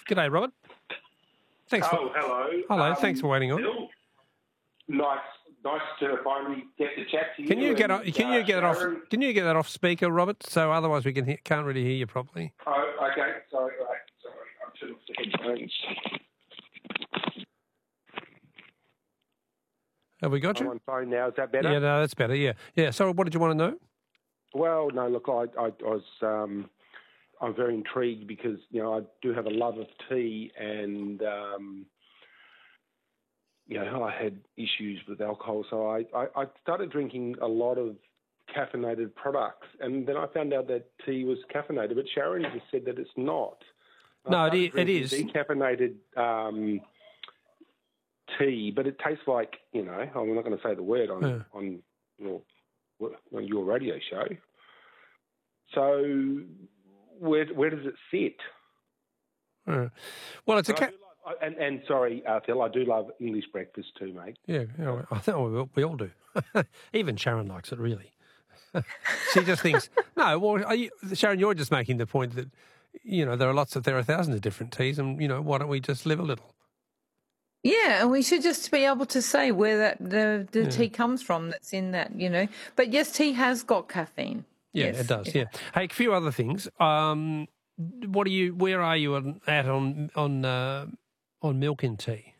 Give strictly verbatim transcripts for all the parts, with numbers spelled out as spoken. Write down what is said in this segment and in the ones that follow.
G'day, Robert. Thanks. Oh, for, hello. hello. Um, Thanks for waiting on. Phil, nice, nice to finally get to chat to you. Can you get and, off, Can uh, you get it off? Sharon. Can you get that off speaker, Robert? So otherwise we can hear, can't really hear you properly. Oh, okay. Sorry, right. Sorry, I'm turning off the headphones. Have we got I'm you? on phone now. Is that better? Yeah, no, that's better. Yeah, yeah. So, what did you want to know? Well, no. Look, I, I, I was. Um, I'm very intrigued because you know I do have a love of tea, and um, you know I had issues with alcohol, so I, I, I started drinking a lot of caffeinated products, and then I found out that tea was caffeinated. But Sharon just said that it's not. And No, I it started is. It drinking is. decaffeinated um, tea, but it tastes like you know. I'm not going to say the word on Yeah. on your on your radio show. So where where does it sit? Uh, well, it's a And, I ca- do love, and, and sorry, uh, Phil, I do love English breakfast too, mate. yeah. yeah I think we all, we all do. Even Sharon likes it, really. She just thinks no. Well, are you, Sharon, you're just making the point that you know there are lots of there are thousands of different teas, and you know why don't we just live a little? Yeah, and we should just be able to say where that the, the Yeah. tea comes from that's in that, you know. But yes, tea has got caffeine. Yeah, yes, it does. Yeah. Hey, a few other things. Um, what are you? Where are you on, at on on uh, on milk in tea?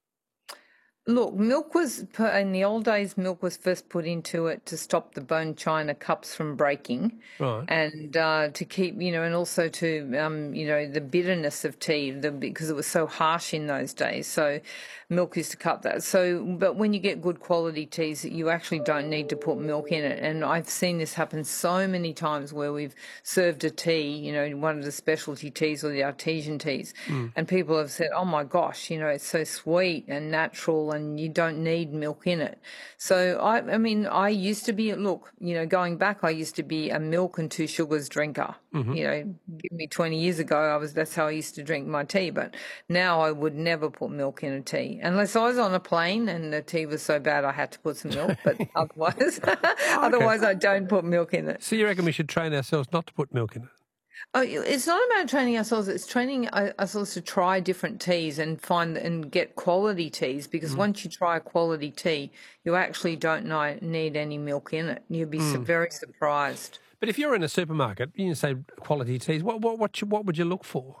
Look, milk was, put, in the old days, milk was first put into it to stop the bone china cups from breaking. Right. And uh, to keep, you know, and also to, um, you know, the bitterness of tea, the, because it was so harsh in those days. So milk used to cut that. So, but when you get good quality teas, you actually don't need to put milk in it. And I've seen this happen so many times where we've served a tea, you know, one of the specialty teas or the artesian teas, mm. and people have said, oh my gosh, you know, it's so sweet and natural and you don't need milk in it. So, I, I mean, I used to be, look, you know, going back, I used to be a milk and two sugars drinker. Mm-hmm. You know, give me twenty years ago, I was, that's how I used to drink my tea. But now I would never put milk in a tea unless I was on a plane and the tea was so bad I had to put some milk. But otherwise, okay. otherwise I don't put milk in it. So you reckon we should train ourselves not to put milk in it? Oh, it's not about training ourselves. It's training ourselves to try different teas and find and get quality teas. Because mm. once you try a quality tea, you actually don't need any milk in it. You'll be mm. very surprised. But if you're in a supermarket, you can say quality teas. What what what, you, what would you look for?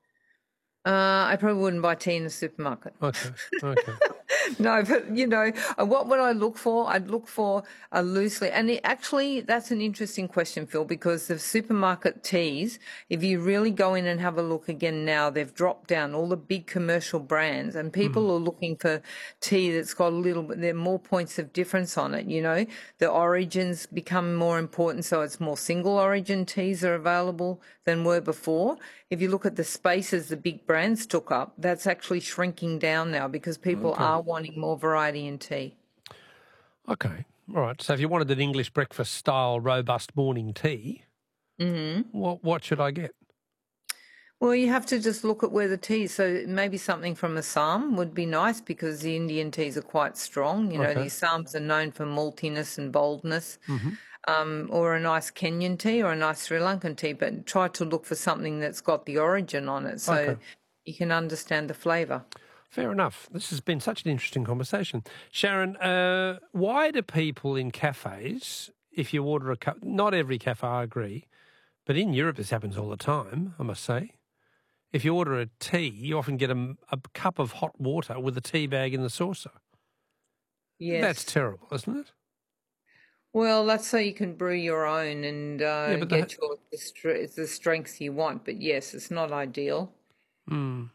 Uh, I probably wouldn't buy tea in the supermarket. Okay, okay. No, but, you know, what would I look for? I'd look for a loosely, and it, actually that's an interesting question, Phil, because the supermarket teas, if you really go in and have a look again now, they've dropped down all the big commercial brands and people mm. are looking for tea that's got a little bit, there are more points of difference on it, you know. The origins become more important, so it's more single origin teas are available than were before. If you look at the spaces the big brands took up, that's actually shrinking down now because people okay. are wanting more variety in tea. Okay, all right. So if you wanted an English breakfast style robust morning tea, mm-hmm. what what should I get? Well, you have to just look at where the tea is. So maybe something from Assam would be nice because the Indian teas are quite strong. You know, okay. the Assams are known for maltiness and boldness. Mm-hmm. Um, or a nice Kenyan tea or a nice Sri Lankan tea, but try to look for something that's got the origin on it so okay. you can understand the flavour. Fair enough. This has been such an interesting conversation. Sharon, uh, why do people in cafes, if you order a cup, not every cafe, I agree, but in Europe this happens all the time, I must say. If you order a tea, you often get a, a cup of hot water with a tea bag in the saucer. Yes. That's terrible, isn't it? Well, that's so you can brew your own and uh, yeah, get the, your the, st- the strength you want. But yes, it's not ideal. Mm.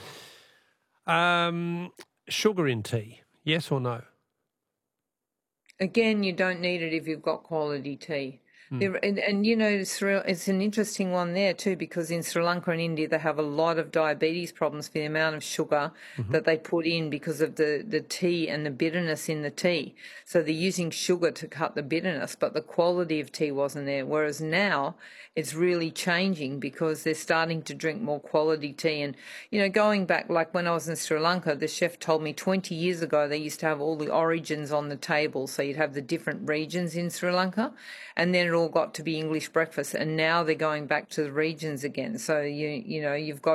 Um, sugar in tea, yes or no? Again, you don't need it if you've got quality tea. Mm. And, and, you know, it's an interesting one there too because in Sri Lanka and India they have a lot of diabetes problems for the amount of sugar mm-hmm. that they put in because of the, the tea and the bitterness in the tea. So they're using sugar to cut the bitterness, but the quality of tea wasn't there. Whereas now it's really changing because they're starting to drink more quality tea. And, you know, going back, like when I was in Sri Lanka, the chef told me twenty years ago they used to have all the origins on the table. So you'd have the different regions in Sri Lanka and then it all got to be English breakfast, and now they're going back to the regions again. So you you know you've got